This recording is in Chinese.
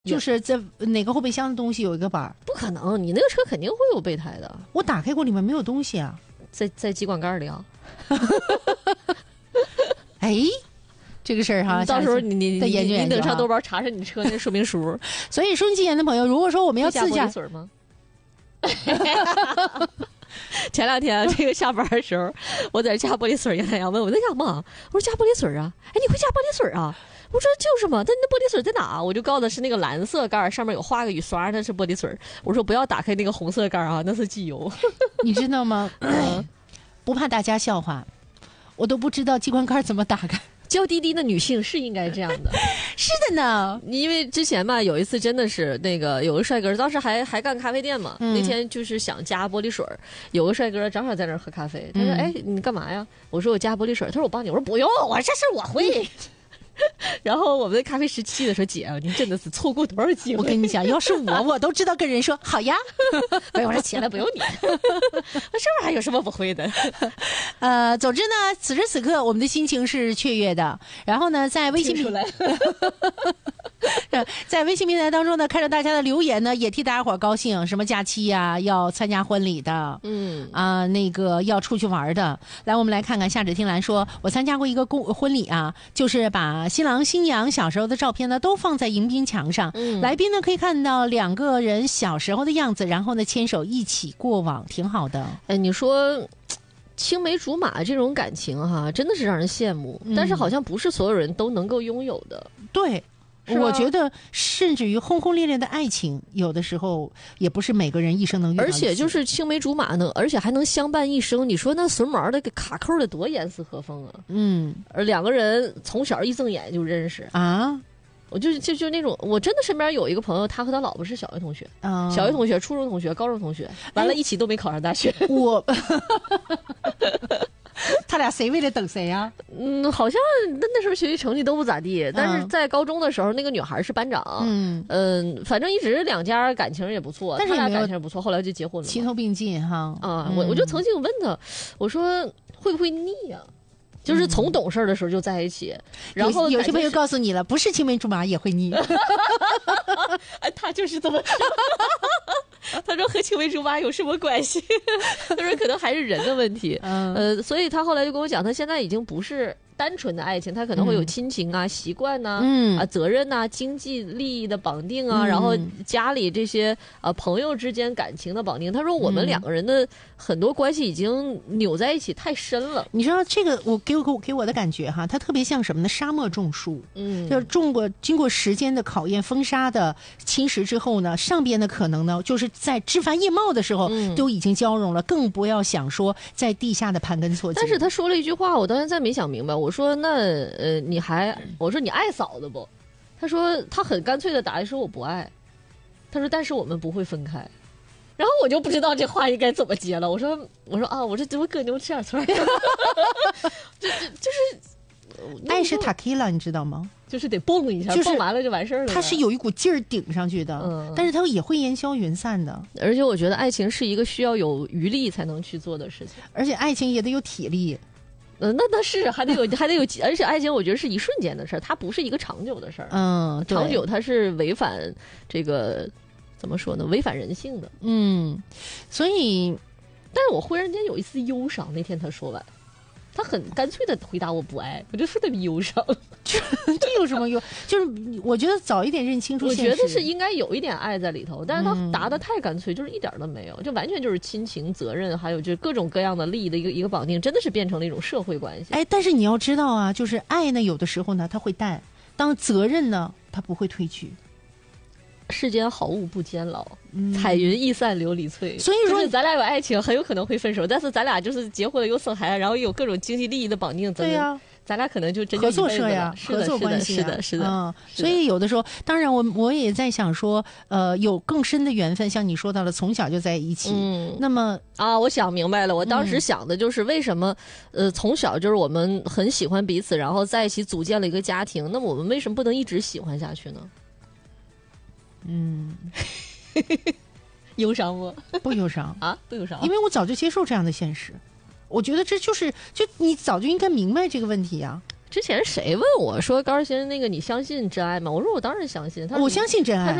就是在哪个后备箱的东西有一个板儿？ 不可能，你那个车肯定会有备胎的。 我打开过，里面没有东西啊。 在机关盖里啊。 哎，这个事儿哈， 到时候你等上豆包查查你车那说明书。 所以收音机前的朋友，如果说我们要自驾水吗？前2天这个下班的时候，我在加玻璃水，杨太阳问我在干嘛，我说加玻璃水啊。哎，你会加玻璃水啊？我说就是嘛，但那玻璃水在哪？我就告诉他是那个蓝色盖，上面有画个雨刷，那是玻璃水。我说不要打开那个红色盖啊，那是机油。 你知道吗？不怕大家笑话，我都不知道机关盖怎么打开。 娇滴滴的女性是应该这样的。 是的呢， 因为之前吧，有一次真的是那个有个帅哥，当时还干咖啡店嘛，那天就是想加玻璃水，有个帅哥正好在那儿喝咖啡，他说：“哎，你干嘛呀？”我说：“我加玻璃水。”他说：“我帮你。”我说：“不用，我这事我会。”然后我们在咖啡17的时候，姐，您真的是错过多少机会！ 我跟你讲，要是我都知道跟人说好呀。 没有，我说起来不用你，这玩意儿有什么不会的？ 总之呢，此时此刻我们的心情是雀跃的。然后呢，在微信平台，在微信平台当中呢，看着大家的留言呢，也替大家伙高兴。什么假期呀，要参加婚礼的，那个要出去玩的。来，我们来看看夏芷听兰说，我参加过一个婚礼啊，就是把新郎新娘小时候的照片呢都放在迎宾墙上，来宾呢可以看到2个人小时候的样子，然后呢牵手一起过往，挺好的。 哎，你说青梅竹马这种感情哈，真的是让人羡慕，但是好像不是所有人都能够拥有的。 对，我觉得甚至于轰轰烈烈的爱情，有的时候也不是每个人一生能遇到。 而且就是青梅竹马而且还能相伴一生。你说那榫卯的卡扣的多严丝合缝啊！而2个人从小一睁眼就认识啊。我就那种，我真的身边有一个朋友，他和他老婆是小学同学，小学同学、初中同学、高中同学，完了一起都没考上大学。 他俩谁为了等谁呀？ 好像那时候学习成绩都不咋地，但是在高中的时候，那个女孩是班长。反正一直2家感情也不错， 但是他俩感情也不错，后来就结婚了， 齐头并进哈。 我就曾经问他，我说会不会腻呀？就是从懂事的时候就在一起，然后有些朋友告诉你了，不是青梅竹马也会腻。 哎，他就是这么说。他说和青梅竹马有什么关系？他说可能还是人的问题。所以他后来就跟我讲，他现在已经不是单纯的爱情，他可能会有亲情啊、习惯呐、责任呐、经济利益的绑定啊，然后家里这些朋友之间感情的绑定。他说我们2个人的很多关系已经扭在一起太深了。 你知道这个给我的感觉哈，它特别像什么呢？沙漠种树，就是经过时间的考验、风沙的侵蚀之后呢，上边的可能呢，就是在枝繁叶茂的时候都已经交融了，更不要想说在地下的盘根错节。 但是他说了一句话，我到现在没想明白。我说那我说你爱嫂子不？他说他很干脆的答案说我不爱。他说但是我们不会分开。然后我就不知道这话应该怎么接了。我说啊，我说怎么搁牛吃点串呀？就是爱是塔 q 了，你知道吗？ 就是得蹦一下，蹦完了就完事儿了。 它是有一股劲儿顶上去的，但是它也会烟消云散的。 而且我觉得爱情是一个需要有余力才能去做的事情， 而且爱情也得有体力。 那是还得有，而且爱情我觉得是一瞬间的事儿，它不是一个长久的事儿。长久它是违反这个怎么说呢？违反人性的。 所以， 但是我忽然间有一丝忧伤。那天他说完。他很干脆的回答我不爱，我就说特别忧伤。 这有什么忧？就是我觉得早一点认清楚现实， 我觉得是应该有一点爱在里头，但是他答得太干脆，就是一点都没有，就完全就是亲情、责任，还有就各种各样的利益的一个绑定，真的是变成了一种社会关系。 哎，但是你要知道啊，就是爱呢，有的时候呢，它会淡；当责任呢，它不会褪去。 世间好物不坚牢，彩云易散琉璃脆。 所以说， 就是咱俩有爱情，很有可能会分手，但是咱俩就是结婚了，有生孩子，然后有各种经济利益的绑定， 对呀， 咱俩可能就真合作社呀，合作关系， 是的。 所以有的时候，当然我也在想说，有更深的缘分，像你说到了，从小就在一起。那么我想明白了，我当时想的就是为什么从小就是我们很喜欢彼此，然后在一起组建了一个家庭，那么我们为什么不能一直喜欢下去呢？忧伤不？ 不忧伤啊，不忧伤， 因为我早就接受这样的现实。我觉得这就你早就应该明白这个问题呀。 之前谁问我说高先生那个你相信真爱吗？我说我当然相信。他说我相信真爱。